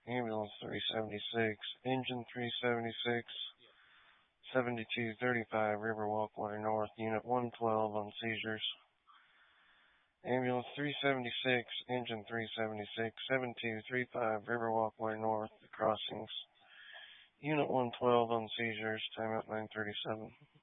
Ambulance 376, Engine 376, 7235 Riverwalk Water North, Unit 112 on seizures. Ambulance 376, Engine 376, 7235 Riverwalk Water North, the crossings. Unit 112 on seizures, timeout 937.